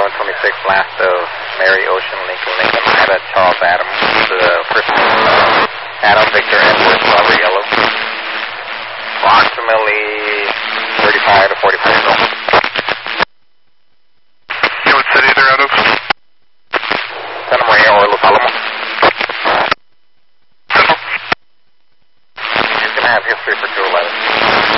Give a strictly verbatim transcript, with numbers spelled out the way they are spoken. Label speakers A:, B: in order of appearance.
A: eleven twenty-six, last of Mary, Ocean, Lincoln, Lincoln, Ida, Charles, Adam, the first uh, Adam, Victor, Edward, Robert, Yellow. Approximately thirty-five to forty-five years old.
B: You know what city they're out of?
A: Santa Maria or Los Alamos. He's going to have history for two eleven.